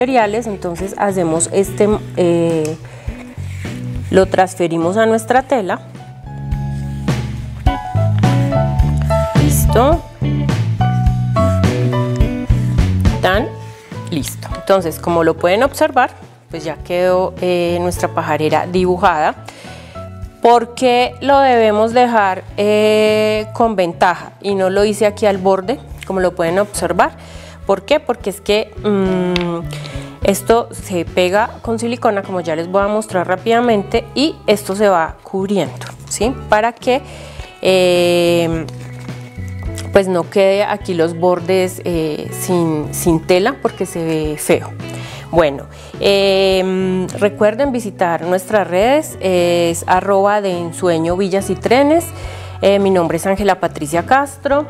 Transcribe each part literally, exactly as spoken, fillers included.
materiales, entonces hacemos este, eh, lo transferimos a nuestra tela. Listo. Tan listo. Entonces, como lo pueden observar, pues ya quedó eh, nuestra pajarera dibujada. ¿Por qué lo debemos dejar eh, con ventaja y no lo hice aquí al borde, como lo pueden observar? ¿Por qué? Porque es que mmm, esto se pega con silicona, como ya les voy a mostrar rápidamente, y esto se va cubriendo, ¿sí? Para que eh, pues no quede aquí los bordes eh, sin, sin tela, porque se ve feo. Bueno, eh, recuerden visitar nuestras redes, eh, es arroba de ensueño villas y trenes, eh, mi nombre es Ángela Patricia Castro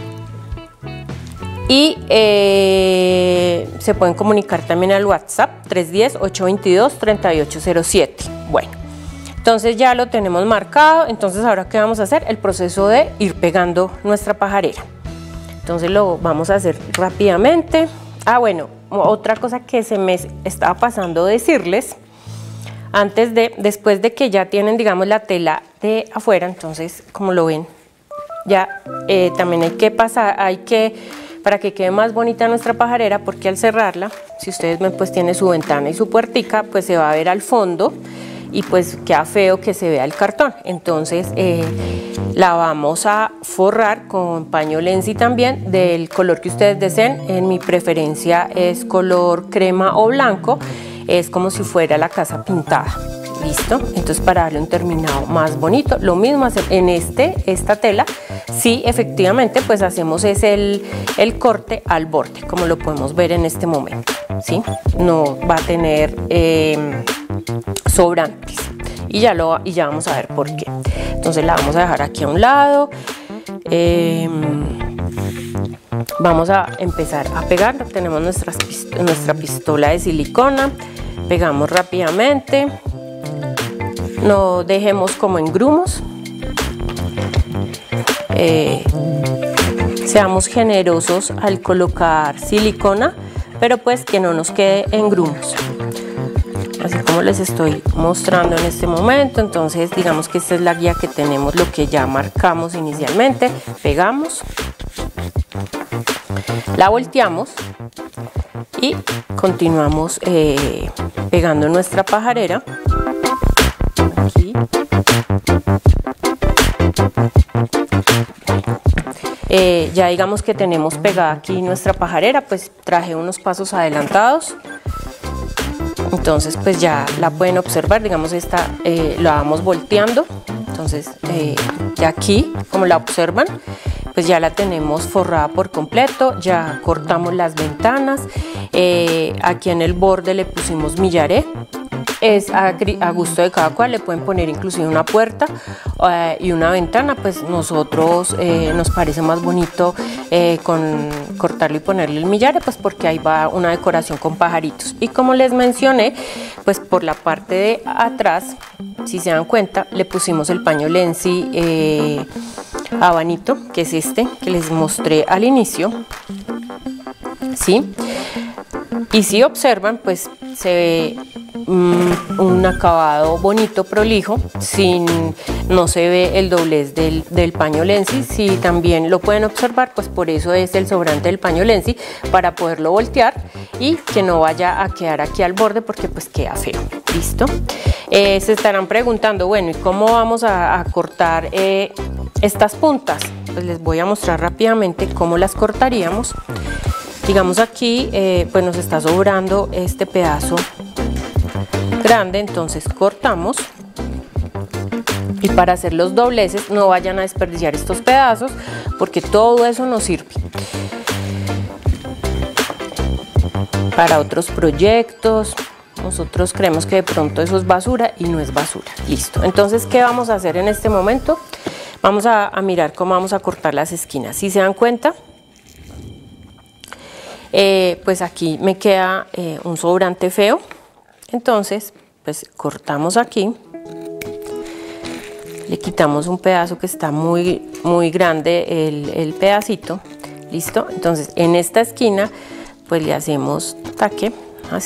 y eh, se pueden comunicar también al WhatsApp tres uno cero, ocho dos dos, tres ocho cero siete. Bueno, entonces ya lo tenemos marcado, entonces ahora ¿qué vamos a hacer? El proceso de ir pegando nuestra pajarera. Entonces lo vamos a hacer rápidamente. Ah, bueno, otra cosa que se me estaba pasando decirles, antes de, después de que ya tienen, digamos, la tela de afuera, entonces, como lo ven, ya eh, también hay que pasar, hay que, para que quede más bonita nuestra pajarera, porque al cerrarla, si ustedes ven, pues tiene su ventana y su puertica, pues se va a ver al fondo y pues queda feo que se vea el cartón. Entonces eh, la vamos a forrar con paño Lenzi también del color que ustedes deseen. En mi preferencia es color crema o blanco, es como si fuera la casa pintada. Listo, entonces para darle un terminado más bonito, lo mismo hacer en este, esta tela. Sí, efectivamente, pues hacemos es el, el corte al borde, como lo podemos ver en este momento, ¿sí? No va a tener eh, sobrantes y ya, lo, y ya vamos a ver por qué. Entonces la vamos a dejar aquí a un lado. Eh, vamos a empezar a pegar. Tenemos nuestras, nuestra pistola de silicona, pegamos rápidamente. No dejemos como en grumos, eh, seamos generosos al colocar silicona, pero pues que no nos quede en grumos, así como les estoy mostrando en este momento. Entonces digamos que esta es la guía que tenemos, lo que ya marcamos inicialmente. Pegamos, la volteamos y continuamos eh, pegando nuestra pajarera. Aquí. Eh, ya digamos que tenemos pegada aquí nuestra pajarera, pues traje unos pasos adelantados, entonces pues ya la pueden observar. Digamos esta eh, la vamos volteando, entonces eh, ya aquí, como la observan, pues ya la tenemos forrada por completo. Ya cortamos las ventanas, eh, aquí en el borde le pusimos millaré. Es a, a gusto de cada cual, le pueden poner inclusive una puerta eh, y una ventana, pues nosotros eh, nos parece más bonito eh, con cortarlo y ponerle el millar, pues porque ahí va una decoración con pajaritos. Y como les mencioné, pues por la parte de atrás, si se dan cuenta, le pusimos el paño Lenzi eh, habanito, que es este que les mostré al inicio, ¿sí? Y si observan, pues se ve mm, un acabado bonito, prolijo, sin, no se ve el doblez del, del paño Lenzi. Si también lo pueden observar, pues por eso es el sobrante del paño Lenzi, para poderlo voltear y que no vaya a quedar aquí al borde, porque pues queda feo. Listo. Eh, se estarán preguntando, bueno, ¿y cómo vamos a, a cortar eh, estas puntas? Pues les voy a mostrar rápidamente cómo las cortaríamos. Digamos aquí, eh, pues nos está sobrando este pedazo grande, entonces cortamos. Y para hacer los dobleces, no vayan a desperdiciar estos pedazos, porque todo eso nos sirve para otros proyectos. Nosotros creemos que de pronto eso es basura y no es basura. Listo. Entonces, ¿qué vamos a hacer en este momento? Vamos a, a mirar cómo vamos a cortar las esquinas. Si se dan cuenta, Eh, pues aquí me queda eh, un sobrante feo. Entonces pues cortamos aquí, le quitamos un pedazo que está muy muy grande, el, el pedacito. Listo. Entonces en esta esquina pues le hacemos taque